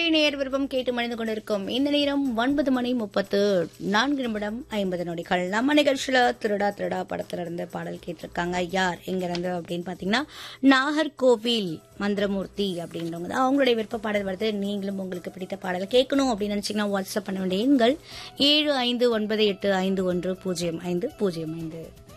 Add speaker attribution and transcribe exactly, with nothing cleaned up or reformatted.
Speaker 1: நேர் விருப்பம் கேட்டு மணிந்து கொண்டிருக்கும் இந்த நேரம் ஒன்பது மணி முப்பத்து நான்கு நிமிடம் ஐம்பது நொடிகள். நம்ம நிகழ்ச்சியில திருடா திருடா படத்துல இருந்து பாடல் கேட்டிருக்காங்க. யார் எங்க இருந்து அப்படின்னு பாத்தீங்கன்னா நாகர்கோவில் மந்திரமூர்த்தி அப்படின்றவங்க தான் அவங்களுடைய விருப்ப பாடல் வருது. நீங்களும் உங்களுக்கு பிடித்த பாடல் கேட்கணும் அப்படின்னு நினைச்சீங்கன்னா வாட்ஸ்அப் பண்ண வேண்டிய எண்கள் ஏழு ஐந்து ஒன்பது எட்டு ஐந்து ஒன்று பூஜ்ஜியம் ஐந்து பூஜ்ஜியம் ஐந்து.